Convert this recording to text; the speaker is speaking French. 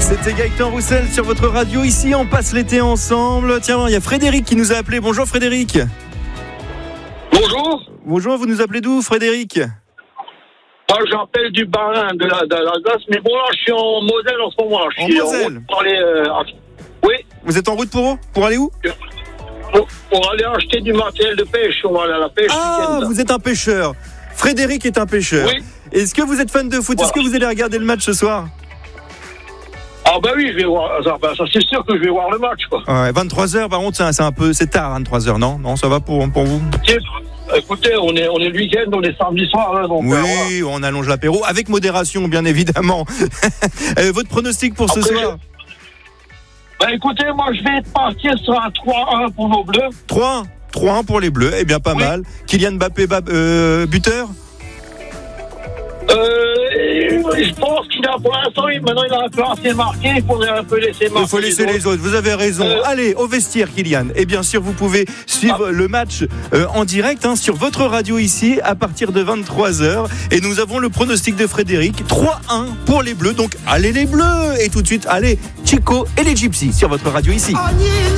C'était Gaëtan Roussel sur votre radio. Ici, on passe l'été ensemble. Tiens, il y a Frédéric qui nous a appelé. Bonjour Frédéric. Bonjour. Bonjour, vous nous appelez d'où Frédéric? Moi, j'appelle du Bas-Rhin de l'Alsace, mais bon, là, je suis en Moselle en ce moment. Là. En Moselle Oui. Vous êtes en route pour aller où? Pour aller acheter du matériel de pêche. On va aller à la pêche. Ah, vous êtes un pêcheur. Frédéric est un pêcheur. Oui. Est-ce que vous êtes fan de foot? Voilà. Est-ce que vous allez regarder le match ce soir? Ah bah oui, je vais voir. Ça c'est sûr que je vais voir le match, quoi. Ouais, 23h, par contre, c'est tard, 23h, non? Non, ça va pour vous? Écoutez, on est le week-end, on est samedi soir. Hein, donc, oui, on allonge l'apéro, avec modération, bien évidemment. Votre pronostic pour ce soir? Bah écoutez, moi je vais partir sur un 3-1 pour nos Bleus. 3-1 pour les Bleus, eh bien pas mal. Kylian Mbappé, buteur? Je pense qu'il a pour l'instant, maintenant il a un peu assez marqué, il faudrait un peu laisser marquer. Il faut laisser les autres, vous avez raison. Allez, au vestiaire Kylian. Et bien sûr, vous pouvez suivre le match en direct sur votre radio ici à partir de 23h. Et nous avons le pronostic de Frédéric, 3-1 pour les Bleus. Donc allez les Bleus. Et tout de suite, allez, Chico et les Gypsies sur votre radio ici.